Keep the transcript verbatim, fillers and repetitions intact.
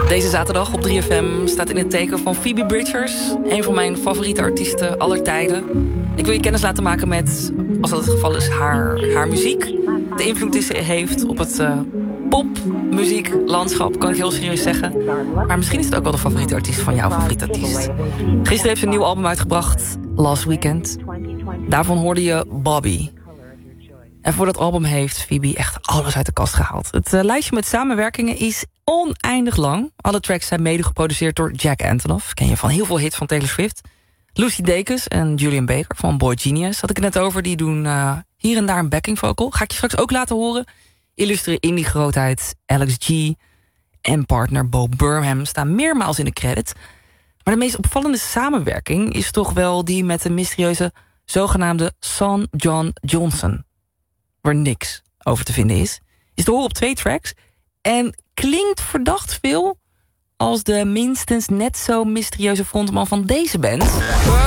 Deze zaterdag op drie F M staat in het teken van Phoebe Bridgers. Een van mijn favoriete artiesten aller tijden. Ik wil je kennis laten maken met, als dat het geval is, haar, haar muziek. De invloed die ze heeft op het uh, popmuzieklandschap, kan ik heel serieus zeggen. Maar misschien is het ook wel de favoriete artiest van jouw favoriete artiest. Gisteren heeft ze een nieuw album uitgebracht, Last Weekend. Daarvan hoorde je Bobby. En voor dat album heeft Phoebe echt alles uit de kast gehaald. Het uh, lijstje met samenwerkingen is oneindig lang. Alle tracks zijn mede geproduceerd door Jack Antonoff. Ken je van heel veel hits van Taylor Swift. Lucy Dacus en Julian Baker van Boy Genius. Had ik het net over, die doen uh, hier en daar een backing vocal. Ga ik je straks ook laten horen. Illustreren indie grootheid Alex G en partner Bo Burnham staan meermaals in de credits. Maar de meest opvallende samenwerking is toch wel die met de mysterieuze zogenaamde Son John Johnson. Waar niks over te vinden is. Is te horen op twee tracks. En klinkt verdacht veel als de minstens net zo mysterieuze frontman van deze band.